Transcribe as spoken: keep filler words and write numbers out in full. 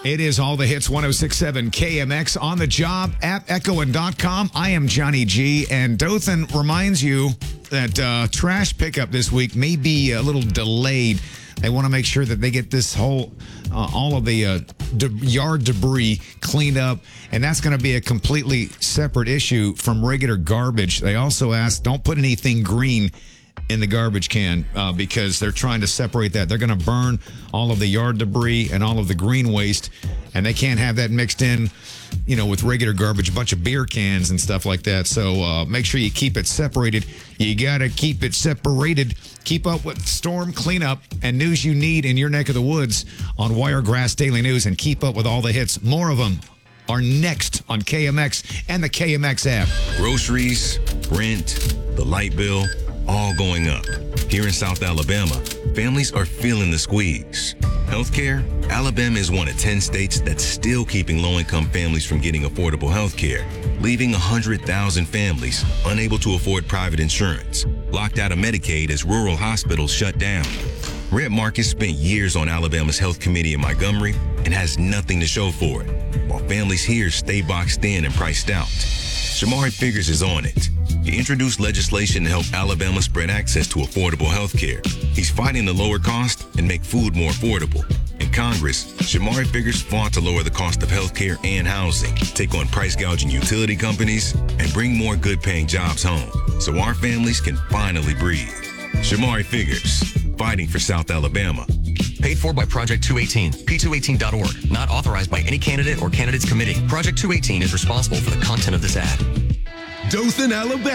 It is All the Hits one oh six point seven K M X on the job at echo and dot com. I am Johnny G, and Dothan reminds you that uh, trash pickup this week may be a little delayed. They want to make sure that they get this whole, uh, all of the uh, de- yard debris cleaned up, and that's going to be a completely separate issue from regular garbage. They also asked, don't put anything green in the garbage can uh, because they're trying to separate that. They're going to burn all of the yard debris and all of the green waste, and they can't have that mixed in, you know, with regular garbage, a bunch of beer cans and stuff like that. So uh, make sure you keep it separated. You got to keep it separated. Keep up with storm cleanup and news you need in your neck of the woods on Wiregrass Daily News, and keep up with all the hits. More of them are next on K M X and the K M X app. Groceries, rent, the light bill, all going up. Here in South Alabama, families are feeling the squeeze. Healthcare, Alabama is one of ten states that's still keeping low-income families from getting affordable healthcare, leaving one hundred thousand families unable to afford private insurance, locked out of Medicaid as rural hospitals shut down. Red Marcus spent years on Alabama's Health Committee in Montgomery and has nothing to show for it, while families here stay boxed in and priced out. Shamari Figures is on it. He introduced legislation to help Alabama spread access to affordable health care. He's fighting to lower cost and make food more affordable. In Congress, Shamari Figures fought to lower the cost of health care and housing, take on price gouging utility companies, and bring more good-paying jobs home so our families can finally breathe. Shamari Figures, fighting for South Alabama. Paid for by Project two eighteen, P two eighteen dot org. Not authorized by any candidate or candidates committee. Project two eighteen is responsible for the content of this ad. Dothan, Alabama.